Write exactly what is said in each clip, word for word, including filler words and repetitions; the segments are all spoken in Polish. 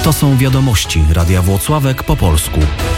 To są wiadomości Radia Włocławek po polsku.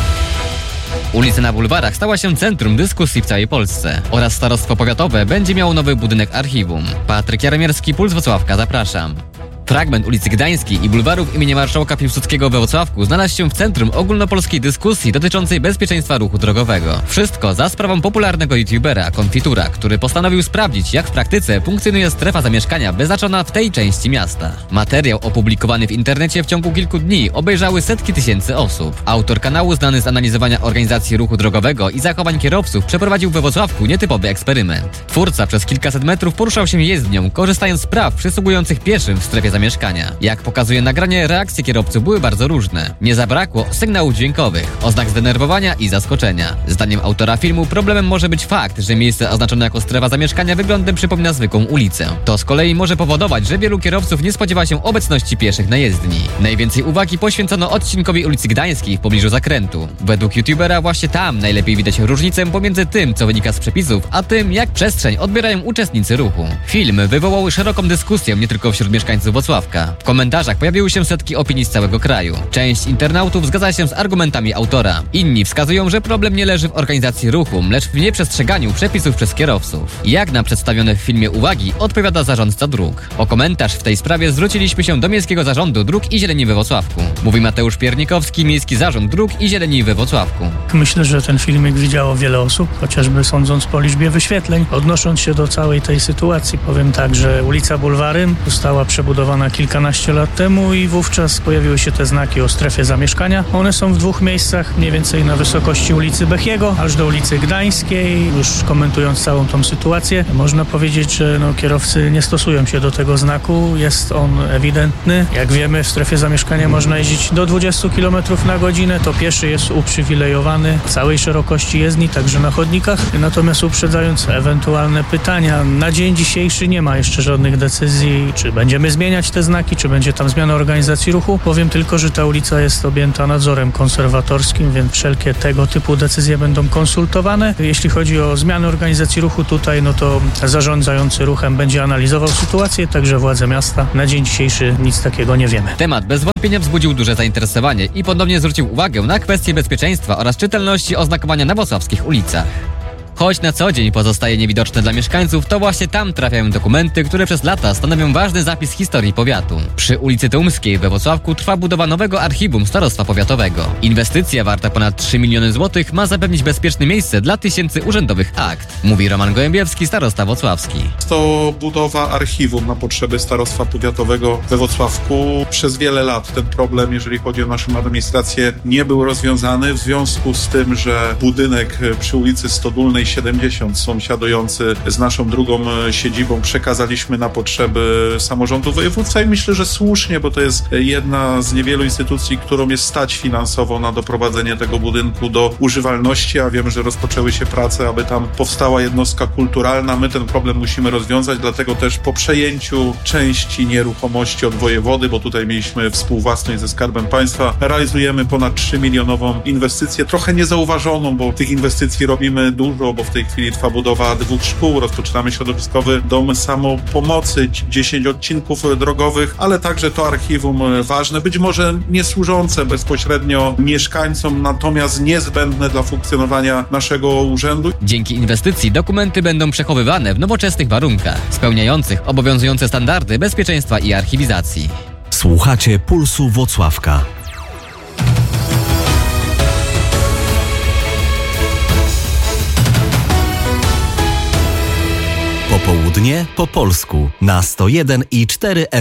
Ulica na bulwarach stała się centrum dyskusji w całej Polsce oraz Starostwo Powiatowe będzie miało nowy budynek archiwum. Patryk Jaromierski, Puls Włocławka, zapraszam. Fragment ulicy Gdańskiej i bulwarów imienia Marszałka Piłsudskiego we Włocławku znalazł się w centrum ogólnopolskiej dyskusji dotyczącej bezpieczeństwa ruchu drogowego. Wszystko za sprawą popularnego youtubera Konfitura, który postanowił sprawdzić, jak w praktyce funkcjonuje strefa zamieszkania wyznaczona w tej części miasta. Materiał opublikowany w internecie w ciągu kilku dni obejrzały setki tysięcy osób. Autor kanału, znany z analizowania organizacji ruchu drogowego i zachowań kierowców, przeprowadził we Włocławku nietypowy eksperyment. Twórca przez kilkaset metrów poruszał się jezdnią, korzystając z praw przysługujących pieszym w strefie zamieszkania. Jak pokazuje nagranie, reakcje kierowców były bardzo różne. Nie zabrakło sygnałów dźwiękowych, oznak zdenerwowania i zaskoczenia. Zdaniem autora filmu problemem może być fakt, że miejsce oznaczone jako strefa zamieszkania wyglądem przypomina zwykłą ulicę. To z kolei może powodować, że wielu kierowców nie spodziewa się obecności pieszych na jezdni. Najwięcej uwagi poświęcono odcinkowi ulicy Gdańskiej w pobliżu zakrętu. Według youtubera właśnie tam najlepiej widać różnicę pomiędzy tym, co wynika z przepisów, a tym, jak przestrzeń odbierają uczestnicy ruchu. Film wywołał szeroką dyskusję nie tylko wśród mieszkańców Włocławka. W komentarzach pojawiły się setki opinii z całego kraju. Część internautów zgadza się z argumentami autora. Inni wskazują, że problem nie leży w organizacji ruchu, lecz w nieprzestrzeganiu przepisów przez kierowców. Jak na przedstawione w filmie uwagi odpowiada zarządca dróg. O komentarz w tej sprawie zwróciliśmy się do Miejskiego Zarządu Dróg i Zieleni we Włocławku. Mówi Mateusz Piernikowski, Miejski Zarząd Dróg i Zieleni we Włocławku. Myślę, że ten filmik widziało wiele osób, chociażby sądząc po liczbie wyświetleń. Odnosząc się do całej tej sytuacji, powiem tak, że ulica Bulwary została przebudowana kilkanaście lat temu i wówczas pojawiły się te znaki o strefie zamieszkania. One są w dwóch miejscach, mniej więcej na wysokości ulicy Bechiego, aż do ulicy Gdańskiej. Już komentując całą tą sytuację, można powiedzieć, że no, kierowcy nie stosują się do tego znaku. Jest on ewidentny. Jak wiemy, w strefie zamieszkania można jeździć do dwudziestu kilometrów na godzinę. To pieszy jest uprzywilejowany w całej szerokości jezdni, także na chodnikach. Natomiast uprzedzając ewentualne pytania, na dzień dzisiejszy nie ma jeszcze żadnych decyzji, czy będziemy zmieniać te znaki, czy będzie tam zmiana organizacji ruchu. Powiem tylko, że ta ulica jest objęta nadzorem konserwatorskim, więc wszelkie tego typu decyzje będą konsultowane. Jeśli chodzi o zmianę organizacji ruchu tutaj, no to zarządzający ruchem będzie analizował sytuację, także władze miasta. Na dzień dzisiejszy nic takiego nie wiemy. Temat bez wątpienia wzbudził duże zainteresowanie i ponownie zwrócił uwagę na kwestie bezpieczeństwa oraz czytelności oznakowania na włocławskich ulicach. Choć na co dzień pozostaje niewidoczne dla mieszkańców, to właśnie tam trafiają dokumenty, które przez lata stanowią ważny zapis historii powiatu. Przy ulicy Tumskiej we Włocławku trwa budowa nowego archiwum Starostwa Powiatowego. Inwestycja warta ponad trzy miliony złotych ma zapewnić bezpieczne miejsce dla tysięcy urzędowych akt, mówi Roman Gołębiewski, starosta włocławski. To budowa archiwum na potrzeby Starostwa Powiatowego we Włocławku. Przez wiele lat ten problem, jeżeli chodzi o naszą administrację, nie był rozwiązany w związku z tym, że budynek przy ulicy Stodólnej siedemdziesiąt sąsiadujący z naszą drugą siedzibą przekazaliśmy na potrzeby samorządu województwa i myślę, że słusznie, bo to jest jedna z niewielu instytucji, którą jest stać finansowo na doprowadzenie tego budynku do używalności, a wiem, że rozpoczęły się prace, aby tam powstała jednostka kulturalna. My ten problem musimy rozwiązać, dlatego też po przejęciu części nieruchomości od wojewody, bo tutaj mieliśmy współwłasność ze Skarbem Państwa, realizujemy ponad trzy milionową inwestycję, trochę niezauważoną, bo tych inwestycji robimy dużo, bo w tej chwili trwa budowa dwóch szkół, rozpoczynamy środowiskowy dom samopomocy, dziesięć odcinków drogowych, ale także to archiwum ważne, być może nie służące bezpośrednio mieszkańcom, natomiast niezbędne dla funkcjonowania naszego urzędu. Dzięki inwestycji dokumenty będą przechowywane w nowoczesnych warunkach, spełniających obowiązujące standardy bezpieczeństwa i archiwizacji. Słuchacie Pulsu Włocławka. Popołudnie po polsku na sto jeden i cztery